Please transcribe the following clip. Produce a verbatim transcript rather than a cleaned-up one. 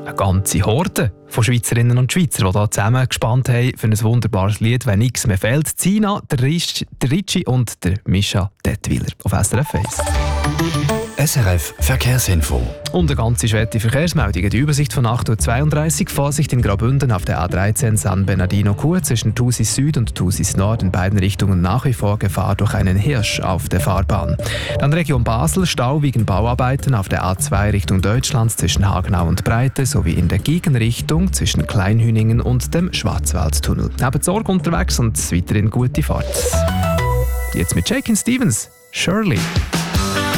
Eine ganze Horde von Schweizerinnen und Schweizern, die hier zusammen gespannt haben für ein wunderbares Lied, wenn nichts mehr fehlt. Zina, der Ricci und der Mischa Dettwiler auf S R F eins. S R F Verkehrsinfo. Und eine ganze schwere Verkehrsmeldung. Die Übersicht von acht Uhr zweiunddreißig. Vorsicht in Graubünden auf der A dreizehn San Bernardino Kur zwischen Thusis Süd und Thusis Nord in beiden Richtungen nach wie vor Gefahr durch einen Hirsch auf der Fahrbahn. Dann Region Basel, Stau wegen Bauarbeiten auf der A zwei Richtung Deutschland zwischen Hagenau und Breite sowie in der Gegenrichtung zwischen Kleinhüningen und dem Schwarzwaldtunnel. Neben Sorge unterwegs und weiterhin gute Fahrt. Jetzt mit Jake Stevens, Shirley.